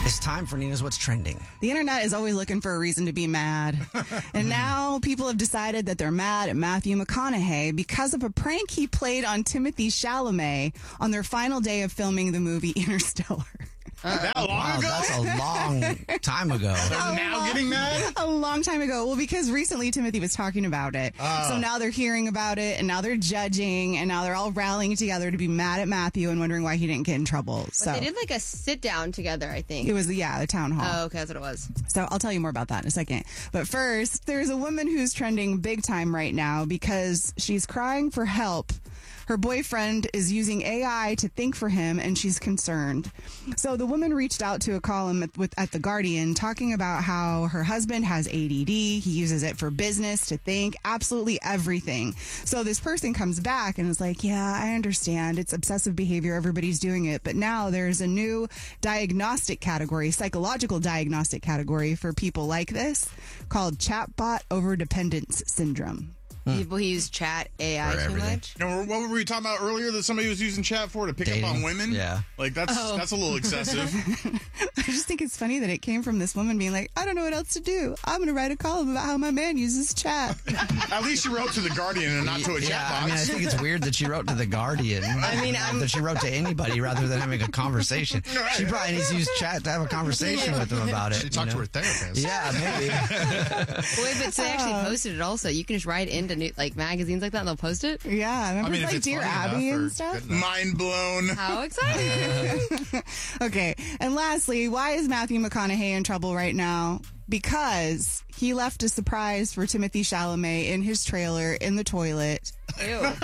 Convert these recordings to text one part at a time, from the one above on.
It's time for Nina's What's Trending. The internet is always looking for a reason to be mad. And now people have decided that they're mad at Matthew McConaughey because of a prank he played on Timothée Chalamet on their final day of filming the movie Interstellar. That long Wow, ago? that's a long time ago. They're now getting mad? A long time ago. Well, because recently Timothy was talking about it. So now they're hearing about it, and now they're judging, and now they're all rallying together to be mad at Matthew and wondering why he didn't get in trouble. So They did like a sit down together, I think. it was, the town hall. Oh, okay, that's what it was. So I'll tell you more about that in a second. But first, there's a woman who's trending big time right now because she's crying for help. Her boyfriend is using AI to think for him, and she's concerned. So the woman reached out to a column at The Guardian talking about how her husband has ADD. He uses it for business, to think, absolutely everything. So this person comes back and is like, yeah, I understand. It's obsessive behavior. Everybody's doing it. But now there's a new diagnostic category, psychological diagnostic category for people like this called chatbot overdependence syndrome. People who use chat AI For too everything. much. No, what were we talking about earlier that somebody was using chat for to pick Dating. up on women? Yeah. Like, that's a little excessive. I just think it's funny that it came from this woman being like, I don't know what else to do. I'm going to write a column about how my man uses chat. At least you wrote to The Guardian and not to a chat Yeah, box. I mean, I think it's weird that she wrote to The Guardian. That she wrote to anybody rather than having a conversation. She probably needs to use chat to have a conversation with them about it. She talked to her therapist. Yeah, maybe. Wait, but so they actually posted it also. You can just write into magazines like that and they'll post it? Yeah, remember I mean, if like it's Dear funny Abby enough or and stuff? good enough. Mind blown. How exciting. Okay, and lastly, why is Matthew McConaughey in trouble right now? Because he left a surprise for Timothée Chalamet in his trailer in the toilet Ew. All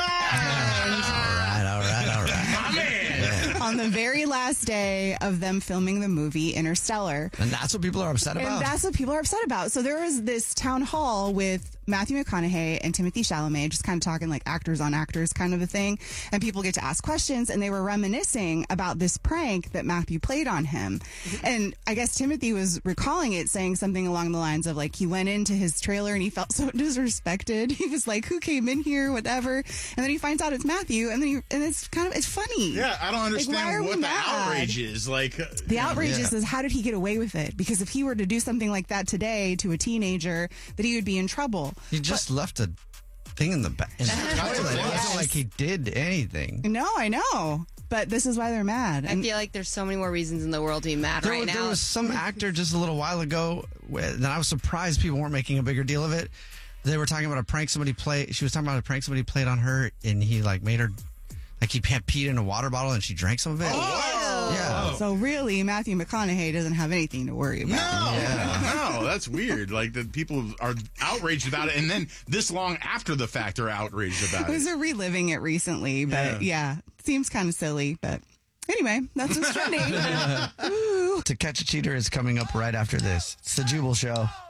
right. My man. on the very last day of them filming the movie Interstellar. And that's what people are upset And about. that's what people are upset about. So there was this town hall with Matthew McConaughey and Timothée Chalamet, just kind of talking like actors on actors kind of a thing. And people get to ask questions, and they were reminiscing about this prank that Matthew played on him. And I guess Timothy was recalling it, saying something along the lines of like, he went into his trailer and he felt so disrespected. He was like, who came in here, whatever. And then he finds out it's Matthew, and then it's funny. Yeah, I don't why are understand we what the mad? outrage is. Like, The outrage is how did he get away with it? Because if he were to do something like that today to a teenager, that he would be in trouble. He just left a thing in the toilet. It wasn't Yes. like he did anything. No, I know. But this is why they're mad. I feel like there's so many more reasons in the world to be mad right now. There was some actor just a little while ago that I was surprised people weren't making a bigger deal of it. They were talking about a prank somebody played. She was talking about a prank somebody played on her, and he made her he peed in a water bottle and she drank some of it. Yeah. So really, Matthew McConaughey doesn't have anything to worry about. No, that's weird. Like, that people are outraged about it, and then this long after the fact are outraged about Because it. they're reliving it recently, but yeah, seems kind of silly. But anyway, that's what's trending. To Catch a Cheater is coming up right after this. It's the Jubal Show.